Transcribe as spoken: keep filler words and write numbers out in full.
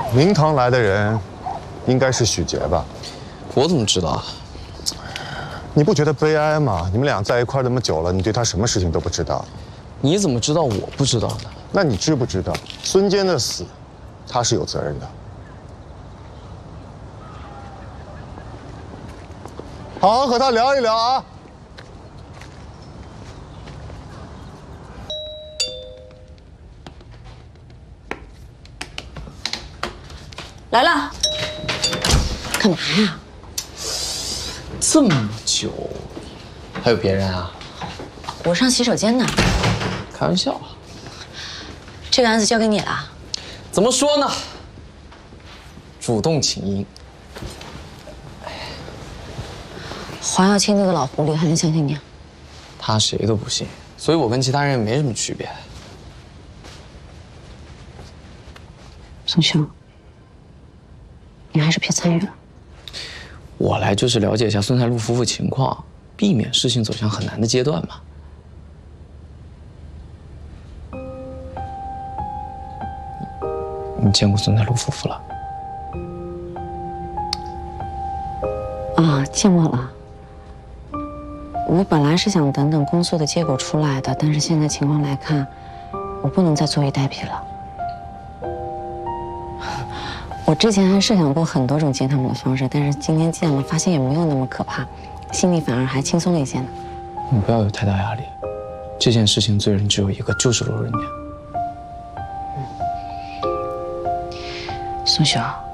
明堂来的人，应该是许杰吧？ 我怎么知道啊？ 你不觉得悲哀吗？你们俩在一块那么久了，你对他什么事情都不知道。 你怎么知道我不知道呢？ 那你知不知道孙坚的死，他是有责任的。好好和他聊一聊啊。 来了，干嘛呀？ 这么久，还有别人啊？ 我上洗手间呢。 开玩笑啊！ 这个案子交给你了。 怎么说呢？主动请缨。 黄耀清那个老狐狸还能相信你？ 他谁都不信，所以我跟其他人也没什么区别。 宋兄。 你还是别参与了。 我来就是了解一下孙才禄夫妇情况，避免事情走向很难的阶段嘛。你见过孙才禄夫妇了？ 啊，见过了。我本来是想等等公诉的结果出来的，但是现在情况来看，我不能再坐以待毙了。 我之前还设想过很多种见他们的方式，但是今天见了，发现也没有那么可怕，心里反而还轻松了一些呢。 你不要有太大压力，这件事情罪人只有一个，就是罗润年。 宋晓。